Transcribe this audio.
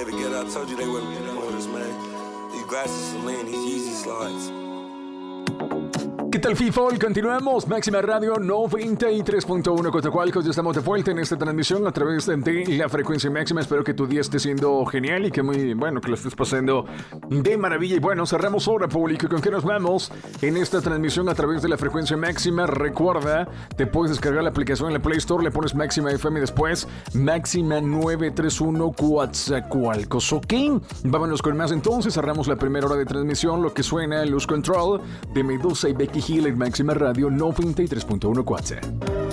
David Guetta, I told you they wouldn't be done with us, man. These glasses are lean, these Yeezy slides. ¿Qué tal, FIFOL? Continuamos. Máxima Radio 93.1 Coatzacoalcos. Ya estamos de vuelta en esta transmisión a través de la frecuencia máxima. Espero que tu día esté siendo genial y que muy bueno, que lo estés pasando de maravilla. Y bueno, cerramos hora pública. ¿Con qué nos vamos en esta transmisión a través de la frecuencia máxima? Recuerda, te puedes descargar la aplicación en la Play Store, le pones Máxima FM y después Máxima 931 Coatzacoalcos. Ok, vámonos con más entonces. Cerramos la primera hora de transmisión. Lo que suena Lose Control de Medusa y Becky Hill en Máxima Radio 93.1 Coatzacoalcos.